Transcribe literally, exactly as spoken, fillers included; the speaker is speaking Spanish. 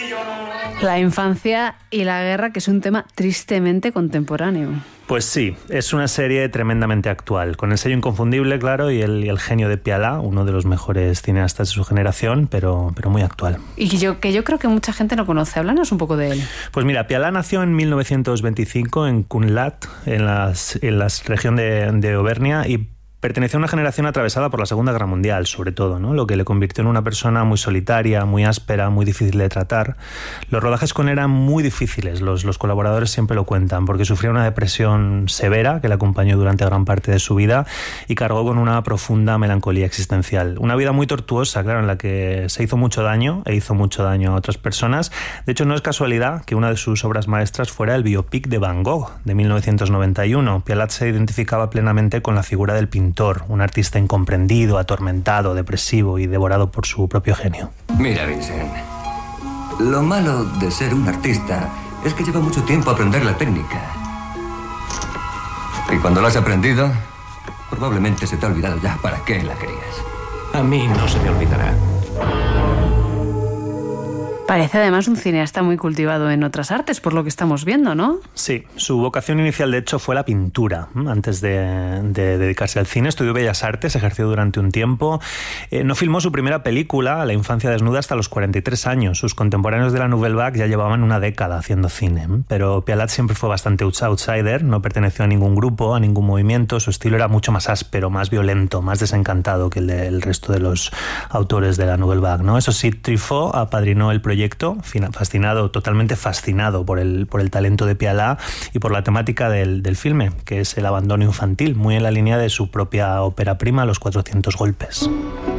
La infancia y la guerra, que es un tema tristemente contemporáneo. Pues sí, es una serie tremendamente actual, con el sello inconfundible, claro, y el, y el genio de Pialà, uno de los mejores cineastas de su generación, pero, pero muy actual. Y que yo, que yo creo que mucha gente no conoce. Háblanos un poco de él. Pues mira, Pialà nació en mil novecientos veinticinco en Cunlhat, en la en las región de, de Auvernia, y perteneció a una generación atravesada por la Segunda Guerra Mundial, sobre todo, ¿no? Lo que le convirtió en una persona muy solitaria, muy áspera, muy difícil de tratar. Los rodajes con él eran muy difíciles, los, los colaboradores siempre lo cuentan, porque sufría una depresión severa que le acompañó durante gran parte de su vida y cargó con una profunda melancolía existencial. Una vida muy tortuosa, claro, en la que se hizo mucho daño e hizo mucho daño a otras personas. De hecho, no es casualidad que una de sus obras maestras fuera el biopic de Van Gogh, de mil novecientos noventa y uno. Pialà se identificaba plenamente con la figura del pintor, un artista incomprendido, atormentado, depresivo y devorado por su propio genio. Mira, Vincent, lo malo de ser un artista es que lleva mucho tiempo aprender la técnica. Y cuando la has aprendido, probablemente se te ha olvidado ya para qué la querías. A mí no se me olvidará. Parece además un cineasta muy cultivado en otras artes, por lo que estamos viendo, ¿no? Sí, su vocación inicial de hecho fue la pintura. Antes de, de dedicarse al cine estudió Bellas Artes, ejerció durante un tiempo. Eh, no filmó su primera película, La infancia desnuda, hasta los cuarenta y tres años. Sus contemporáneos de la Nouvelle Vague ya llevaban una década haciendo cine. Pero Pialà siempre fue bastante outsider, no perteneció a ningún grupo, a ningún movimiento. Su estilo era mucho más áspero, más violento, más desencantado que el del resto de los autores de la Nouvelle Vague, ¿no? Eso sí, Truffaut apadrinó el proyecto, fascinado, totalmente fascinado por el, por el talento de Pialà y por la temática del, del filme, que es el abandono infantil, muy en la línea de su propia ópera prima, Los cuatrocientos golpes.